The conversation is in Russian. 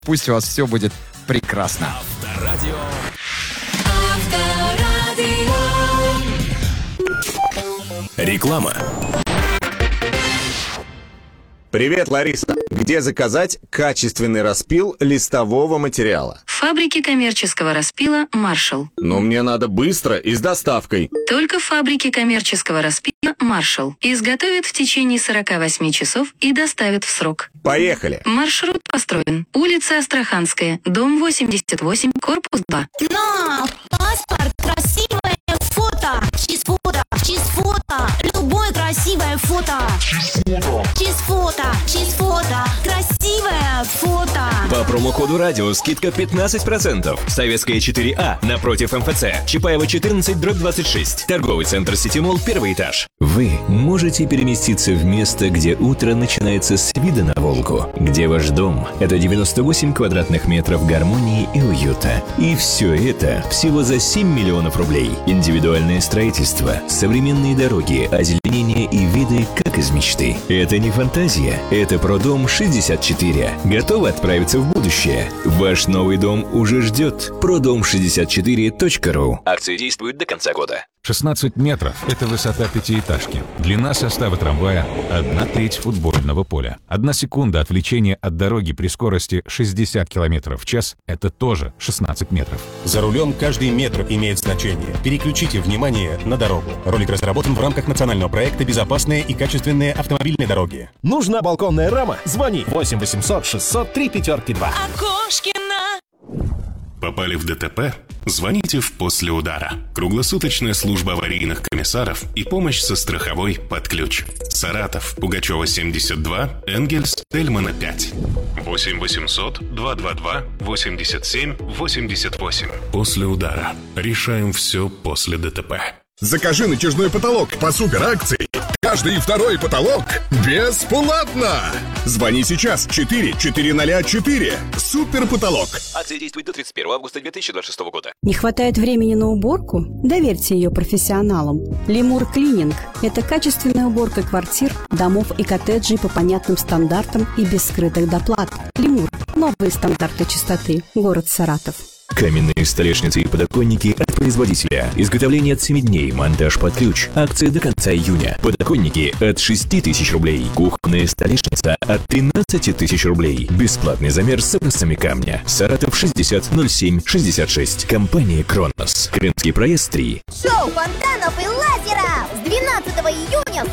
Пусть у вас все будет прекрасно. Авторадио. Реклама. Привет, Лариса. Где заказать качественный распил листового материала? В фабрике коммерческого распила «Маршал». Но мне надо быстро и с доставкой. Только в фабрике коммерческого распила «Маршал». Изготовят в течение 48 часов и доставят в срок. Поехали. Маршрут построен. Улица Астраханская, дом 88, корпус 2. На, паспорт, красивое фото. Чиз фото. Любое красивое фото. Чиз фото. Красивое фото. По промокоду радио скидка 15%. Советская 4А напротив МФЦ. Чапаева 14/26. Торговый центр Ситимолл, 1 этаж. Вы можете переместиться в место, где утро начинается с вида на Волгу. Где ваш дом – это 98 квадратных метров гармонии и уюта. И все это всего за 7 миллионов рублей. Индивидуальное строительство, современные дороги, озеленение и виды как из мечты. Это не фантазия, это Продом 64. Готовы отправиться в будущее? Ваш новый дом уже ждет. Продом64.ру. Акции действуют до конца года. 16 метров – это высота пятиэтажки. Длина состава трамвая – 1/3 футбольного поля. 1 секунда отвлечения от дороги при скорости 60 км в час – это тоже 16 метров. За рулем каждый метр имеет значение. Переключите внимание на дорогу. Ролик разработан в рамках национального проекта «Безопасные и качественные автомобильные дороги». Нужна балконная рама? Звони 8 800 600 352. Окошкина. Попали в ДТП? Звоните в «После удара». Круглосуточная служба аварийных комиссаров и помощь со страховой под ключ. Саратов, Пугачева, 72, Энгельс, Тельмана, 5. 8 800 222 87 88. «После удара». Решаем все после ДТП. Закажи натяжной потолок по суперакции. Каждый второй потолок бесплатно. Звони сейчас 4404. Супер потолок. Акция действует до 31 августа 2026 года. Не хватает времени на уборку? Доверьте ее профессионалам. Лемур Клининг – это качественная уборка квартир, домов и коттеджей по понятным стандартам и без скрытых доплат. Лемур – новые стандарты чистоты. Город Саратов. Каменные столешницы и подоконники от производителя. Изготовление от 7 дней, монтаж под ключ. Акция до конца июня. Подоконники от 6 тысяч рублей. Кухонная столешница от 13 тысяч рублей. Бесплатный замер с образцами камня. Саратов 60 07 66. Компания «Кронос». Крымский проезд 3. Шоу фонтанов и лазеров с 12 июня